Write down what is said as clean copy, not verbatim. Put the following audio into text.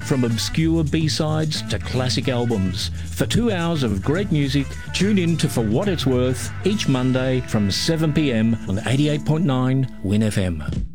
From obscure B-sides to classic albums. For 2 hours of great music, tune in to For What It's Worth each Monday from 7 p.m. on 88.9 Win FM.